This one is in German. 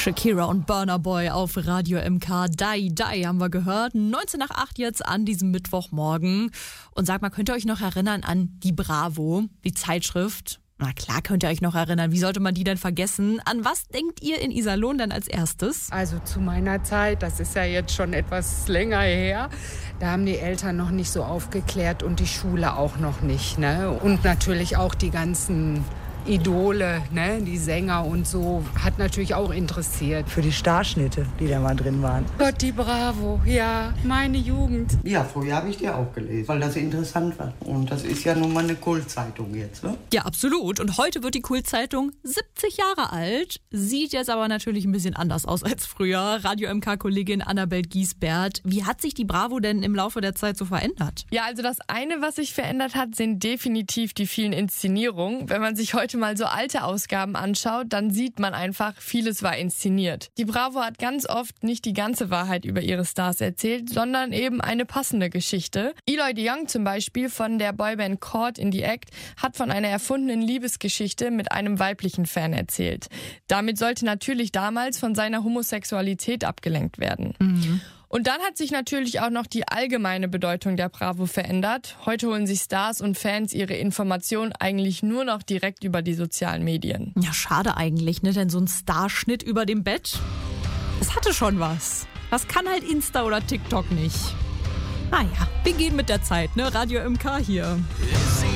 Shakira und Burna Boy auf Radio MK. Die haben wir gehört. 19 nach 8 jetzt an diesem Mittwochmorgen. Und sag mal, könnt ihr euch noch erinnern an die Bravo, die Zeitschrift? Na klar könnt ihr euch noch erinnern. Wie sollte man die denn vergessen? An was denkt ihr in Iserlohn dann als erstes? Also zu meiner Zeit, das ist ja jetzt schon etwas länger her, da haben die Eltern noch nicht so aufgeklärt und die Schule auch noch nicht, ne? Und natürlich auch die ganzen Idole, ne, die Sänger und so, hat natürlich auch interessiert. Für die Starschnitte, die da mal drin waren. Gott, die Bravo, ja, meine Jugend. Ja, früher habe ich die auch gelesen, weil das interessant war. Und das ist ja nun mal eine Kultzeitung jetzt, ne? Ja, absolut. Und heute wird die Kultzeitung 70 Jahre alt. Sieht jetzt aber natürlich ein bisschen anders aus als früher. Radio MK-Kollegin Annabel Giesbert. Wie hat sich die Bravo denn im Laufe der Zeit so verändert? Ja, also das eine, was sich verändert hat, sind definitiv die vielen Inszenierungen. Wenn man sich heute mal so alte Ausgaben anschaut, dann sieht man einfach, vieles war inszeniert. Die Bravo hat ganz oft nicht die ganze Wahrheit über ihre Stars erzählt, sondern eben eine passende Geschichte. Eloy de Jong zum Beispiel von der Boyband Caught in the Act hat von einer erfundenen Liebesgeschichte mit einem weiblichen Fan erzählt. Damit sollte natürlich damals von seiner Homosexualität abgelenkt werden. Und dann hat sich natürlich auch noch die allgemeine Bedeutung der Bravo verändert. Heute holen sich Stars und Fans ihre Informationen eigentlich nur noch direkt über die sozialen Medien. Ja, schade eigentlich, ne? Denn so ein Starschnitt über dem Bett, das hatte schon was. Das kann halt Insta oder TikTok nicht. Naja, wir gehen mit der Zeit, ne? Radio MK hier.